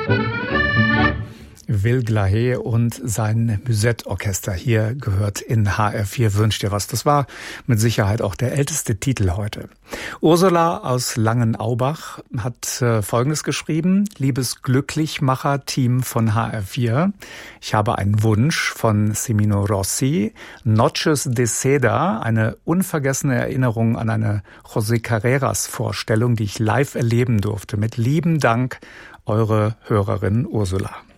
Will Glahe und sein Musette-Orchester hier gehört in HR4 Wünsch dir was. Das war mit Sicherheit auch der älteste Titel heute. Ursula aus Langenaubach hat Folgendes geschrieben. Liebes Glücklichmacher-Team von HR4, ich habe einen Wunsch von Semino Rossi. Noches de Seda, eine unvergessene Erinnerung an eine José Carreras-Vorstellung, die ich live erleben durfte. Mit lieben Dank, eure Hörerin Ursula.